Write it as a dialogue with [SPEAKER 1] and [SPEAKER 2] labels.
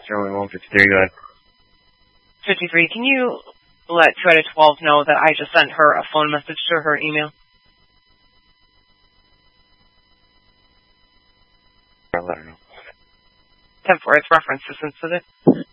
[SPEAKER 1] Sterling 153, go ahead.
[SPEAKER 2] 53, can you let 2 out of 12 know that I just sent her a phone message to her email?
[SPEAKER 1] I'll let her know.
[SPEAKER 2] 10-4, it's reference to sensitive.